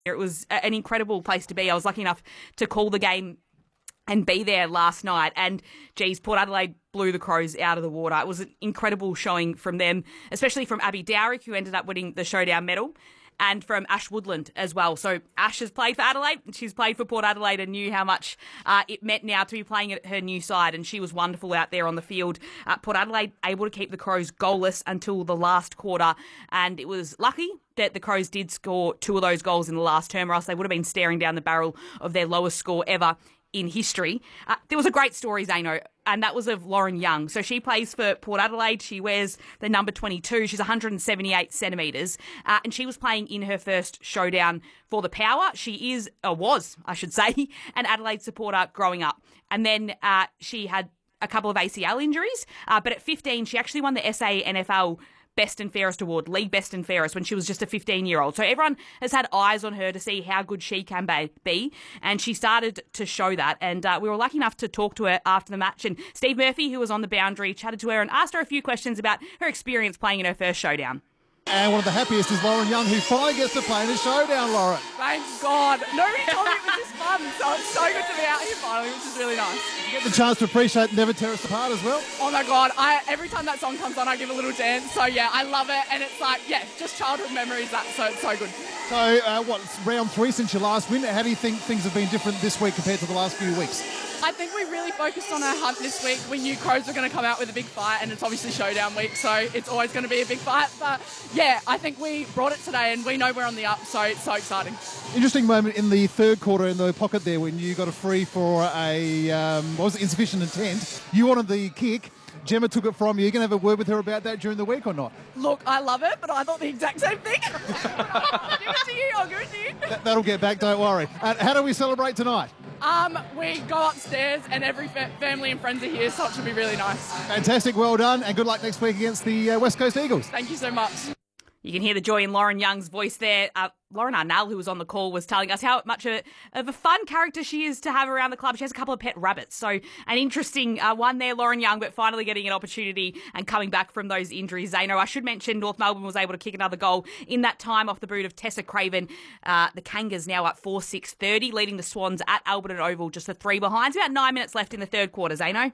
It was an incredible place to be. I was lucky enough to call the game and be there last night. And, geez, Port Adelaide blew the Crows out of the water. It was an incredible showing from them, especially from Abby Dowrick, who ended up winning the Showdown medal, and from Ash Woodland as well. So Ash has played for Adelaide. She's played for Port Adelaide and knew how much it meant now to be playing at her new side. And she was wonderful out there on the field. Port Adelaide able to keep the Crows goalless until the last quarter. And it was lucky that the Crows did score 2 of those goals in the last term, or else they would have been staring down the barrel of their lowest score ever in history. There was a great story, Zano, and that was of Lauren Young. So she plays for Port Adelaide. She wears the number 22. She's 178 centimetres, and she was playing in her first showdown for the Power. She was, I should say, an Adelaide supporter growing up. And then she had a couple of ACL injuries, but at 15, she actually won the SANFL Best and Fairest Award, League Best and Fairest, when she was just a 15-year-old. So everyone has had eyes on her to see how good she can be, and she started to show that. And we were lucky enough to talk to her after the match, and Steve Murphy, who was on the boundary, chatted to her and asked her a few questions about her experience playing in her first showdown. And one of the happiest is Lauren Young, who finally gets to play in a showdown, Lauren. Thank God. Nobody told me it was this fun, so it's so good to be out here finally, which is really nice. You get the chance to appreciate Never Tear Us Apart as well. Oh my God, every time that song comes on, I give a little dance. So yeah, I love it, and it's like, yeah, just childhood memories, so it's so good. So, it's round 3 since your last win. How do you think things have been different this week compared to the last few weeks? I think we really focused on our hunt this week. We knew Crows were going to come out with a big fight, and it's obviously showdown week, so it's always going to be a big fight. But yeah, I think we brought it today, and we know we're on the up, so it's so exciting. Interesting moment in the third quarter in the pocket there when you got a free for insufficient intent. You wanted the kick. Gemma took it from you. You going to have a word with her about that during the week or not? Look, I love it, but I thought the exact same thing. I'll give it to you. That'll get back, don't worry. How do we celebrate tonight? We go upstairs and every family and friends are here, so it should be really nice. Fantastic, well done, and good luck next week against the West Coast Eagles. Thank you so much. You can hear the joy in Lauren Young's voice there. Lauren Arnell, who was on the call, was telling us how much of a fun character she is to have around the club. She has a couple of pet rabbits. So an interesting one there, Lauren Young, but finally getting an opportunity and coming back from those injuries. Zano, I should mention North Melbourne was able to kick another goal in that time off the boot of Tessa Craven. The Kangas now up 4-6-30, leading the Swans at Alberton Oval, just a 3 behind. About 9 minutes left in the third quarter, Zano.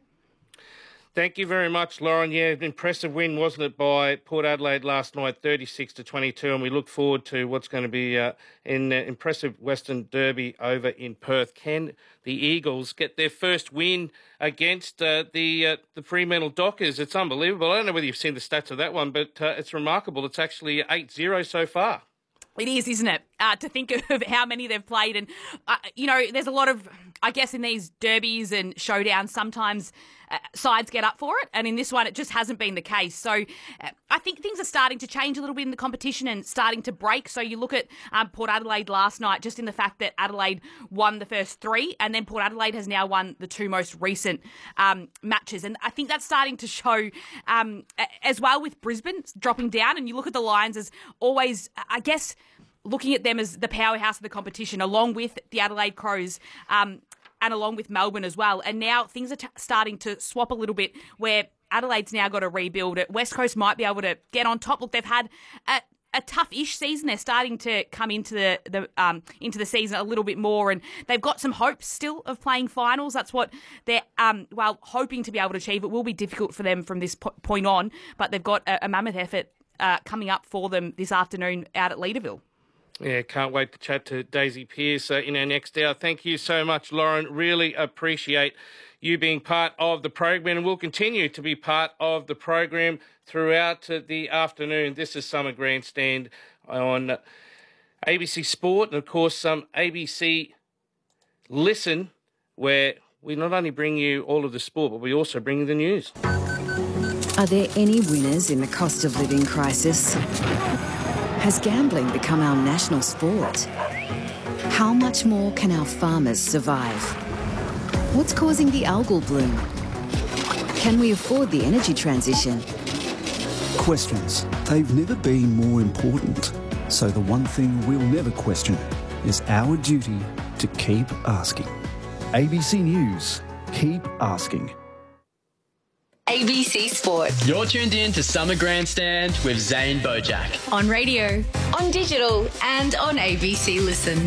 Thank you very much, Lauren. Yeah, an impressive win, wasn't it, by Port Adelaide last night, 36-22, and we look forward to what's going to be an impressive Western Derby over in Perth. Can the Eagles get their first win against the Fremantle Dockers? It's unbelievable. I don't know whether you've seen the stats of that one, but it's remarkable. It's actually 8-0 so far. It is, isn't it? To think of how many they've played. And, there's a lot of, I guess, in these derbies and showdowns, sometimes sides get up for it. And in this one, it just hasn't been the case. So I think things are starting to change a little bit in the competition and starting to break. So you look at Port Adelaide last night, just in the fact that Adelaide won the first 3, and then Port Adelaide has now won the 2 most recent matches. And I think that's starting to show as well with Brisbane dropping down. And you look at the Lions as always, I guess, looking at them as the powerhouse of the competition, along with the Adelaide Crows and along with Melbourne as well. And now things are starting to swap a little bit, where Adelaide's now got to rebuild it. West Coast might be able to get on top. Look, they've had a tough-ish season. They're starting to come into the season a little bit more, and they've got some hopes still of playing finals. That's what they're hoping to be able to achieve. It will be difficult for them from this point on, but they've got a mammoth effort coming up for them this afternoon out at Leederville. Yeah, can't wait to chat to Daisy Pearce in our next hour. Thank you so much, Lauren. Really appreciate you being part of the program, and will continue to be part of the program throughout the afternoon. This is Summer Grandstand on ABC Sport and, of course, ABC Listen, where we not only bring you all of the sport, but we also bring you the news. Are there any winners in the cost of living crisis? Has gambling become our national sport? How much more can our farmers survive? What's causing the algal bloom? Can we afford the energy transition? Questions. They've never been more important. So the one thing we'll never question is our duty to keep asking. ABC News. Keep asking. ABC Sport. You're tuned in to Summer Grandstand with Zane Bojack. On radio, on digital, and on ABC Listen.